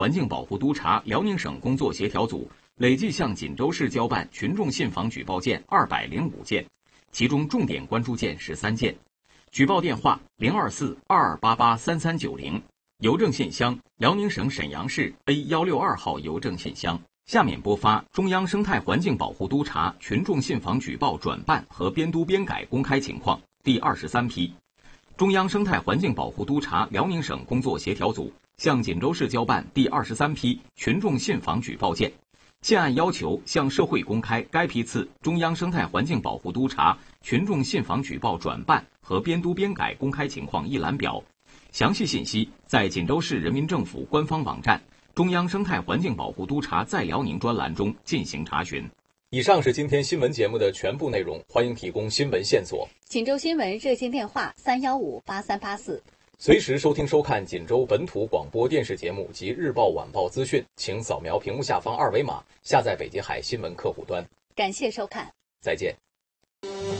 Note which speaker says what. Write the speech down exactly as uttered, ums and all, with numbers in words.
Speaker 1: 环境保护督察辽宁省工作协调组累计向锦州市交办群众信访举报件二百零五件，其中重点关注件十三件。举报电话零二四二二八八三三九零，邮政信箱辽宁省沈阳市 A 一六二号邮政信箱。下面播发中央生态环境保护督察群众信访举报转办和编督编改公开情况第二十三批。中央生态环境保护督察辽宁省工作协调组向锦州市交办第二十三批群众信访举报件，现按要求向社会公开该批次中央生态环境保护督察群众信访举报转办和编督编改公开情况一览表。详细信息在锦州市人民政府官方网站中央生态环境保护督察在辽宁专栏中进行查询。以上是今天新闻节目的全部内容，欢迎提供新闻线索。
Speaker 2: 锦州新闻热线电话三一五八三八四。
Speaker 1: 随时收听收看锦州本土广播电视节目及日报晚报资讯，请扫描屏幕下方二维码，下载北极海新闻客户端。
Speaker 2: 感谢收看，
Speaker 1: 再见。